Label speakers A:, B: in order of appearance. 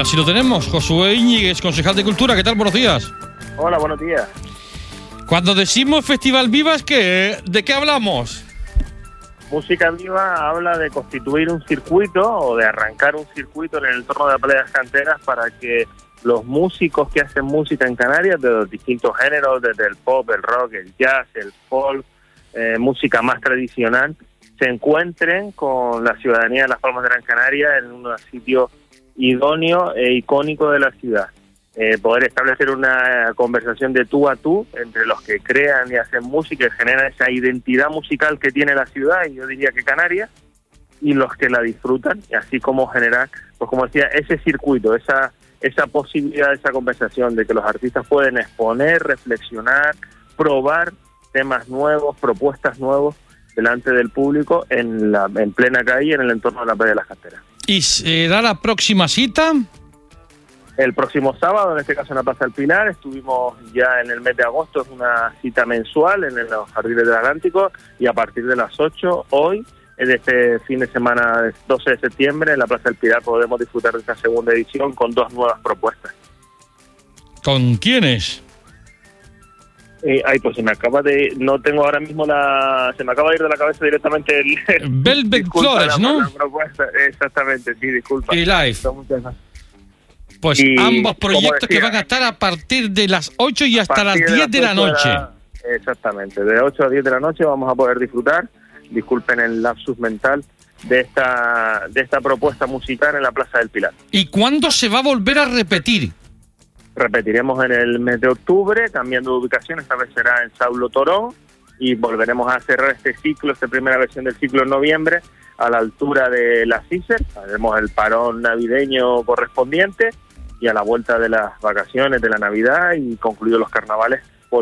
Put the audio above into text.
A: ya sí lo tenemos. Josué Íñiguez, concejal de Cultura. ¿Qué tal? Buenos días.
B: Hola, buenos días.
A: Cuando decimos Festival Vivas, ¿de qué hablamos?
B: Música Viva habla de constituir un circuito o de arrancar un circuito en el entorno de la Playa de las Canteras para que los músicos que hacen música en Canarias, de los distintos géneros, desde el pop, el rock, el jazz, el folk, música más tradicional, se encuentren con la ciudadanía de Las Palmas de Gran Canaria en un sitio idóneo e icónico de la ciudad. Poder establecer una conversación de tú a tú entre los que crean y hacen música y generan esa identidad musical que tiene la ciudad, y yo diría que Canarias, y los que la disfrutan, y así como generar, pues como decía, ese circuito, esa posibilidad de esa conversación, de que los artistas pueden exponer, reflexionar, probar temas nuevos, propuestas nuevos delante del público en plena calle, en el entorno de la Playa de las Canteras.
A: ¿Y será la próxima cita?
B: El próximo sábado, en este caso en la Plaza del Pilar, estuvimos ya en el mes de agosto, es una cita mensual en los Jardines del Atlántico, y a partir de las 8, hoy, de este fin de semana, 12 de septiembre, en la Plaza del Pilar podemos disfrutar de esta segunda edición con 2 nuevas propuestas.
A: ¿Con quiénes?
B: Pues se me acaba de... No tengo ahora mismo se me acaba de ir de la cabeza directamente el...
A: Velvet Flores, ¿no?
B: La propuesta. Exactamente, sí, disculpa.
A: Y Live. Pues
B: y
A: ambos proyectos que van a estar a partir de las 8 y hasta las 10 de la noche.
B: Exactamente, de 8 a 10 de la noche vamos a poder disfrutar, disculpen el lapsus mental, de esta propuesta musical en la Plaza del Pilar.
A: ¿Y cuándo se va a volver a repetir?
B: Repetiremos en el mes de octubre, cambiando de ubicación, esta vez será en Saulo Torón, y volveremos a cerrar este ciclo, esta primera versión del ciclo en noviembre, a la altura de la CISER. Haremos el parón navideño correspondiente, y a la vuelta de las vacaciones de la Navidad y concluidos los carnavales